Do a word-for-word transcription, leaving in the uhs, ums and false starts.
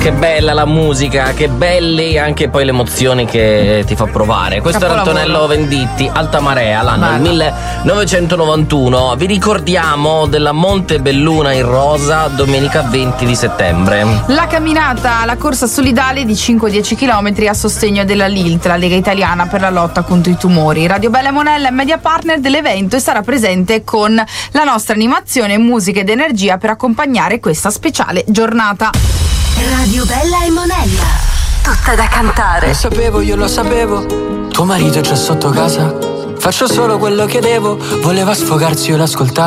che bella la musica, che belli anche poi le emozioni che ti fa provare. Questo Capolavoro. era Antonello Venditti, Alta Marea, l'anno del millenovecentonovantuno. Vi ricordiamo della Montebelluna in rosa domenica venti di settembre. La camminata, la corsa solidale di cinque dieci chilometri a sostegno della L I L T, la Lega Italiana per la lotta contro i tumori. Radio Bella Monella è media partner dell'evento e sarà presente con la nostra animazione, musica ed energia per accompagnare questa speciale giornata. Radio Bella e Monella, tutta da cantare. Lo sapevo, io lo sapevo, tuo marito è già sotto casa. Faccio solo quello che devo, voleva sfogarsi, io l'ascoltavo.